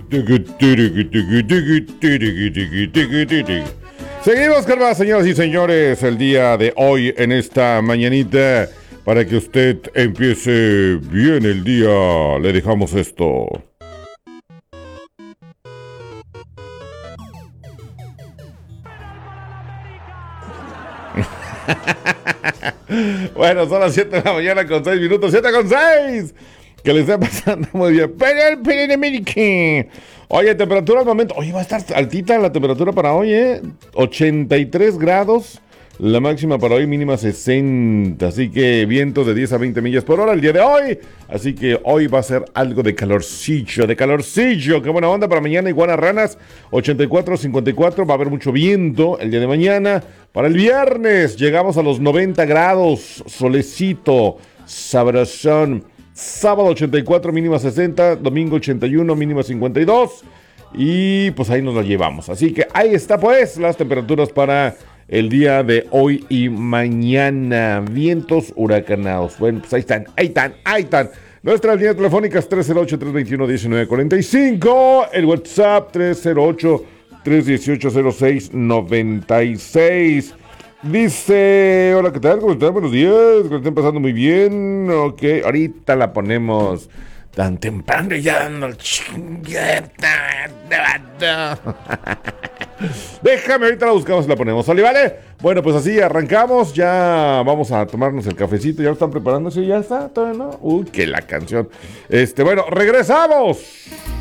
Seguimos con más, señoras y señores, el día de hoy en esta mañanita. Para que usted empiece bien el día, le dejamos esto. Bueno, son las 7 de la mañana con 6 minutos, 7 con 6. Que le esté pasando muy bien. Pero el Pirinemirique. Oye, temperatura al momento. Oye, va a estar altita la temperatura para hoy, 83 grados. La máxima para hoy, mínima 60. Así que vientos de 10 a 20 millas por hora el día de hoy. Así que hoy va a ser algo de calorcillo, de calorcillo. Qué buena onda para mañana, Iguanas Ranas. 84, 54. Va a haber mucho viento el día de mañana. Para el viernes llegamos a los 90 grados. Solecito, sabrosón. Sábado 84, mínima 60. Domingo 81, mínima 52. Y pues ahí nos lo llevamos. Así que ahí está pues las temperaturas para el día de hoy y mañana. Vientos huracanados. Bueno, pues ahí están. Nuestras líneas telefónicas 308-321-1945. El WhatsApp 308-318-0696. Dice, hola, ¿qué tal? ¿Cómo están? Buenos días, que lo estén pasando muy bien. Ok, ahorita la ponemos tan temprano ya no Déjame, ahorita la buscamos y la ponemos. ¿Sale, vale? Bueno, pues así arrancamos. Ya vamos a tomarnos el cafecito. ¿Ya lo están preparando? ¿Sí? ¿Ya está? ¿Todavía no? Uy, que la canción. Bueno, regresamos.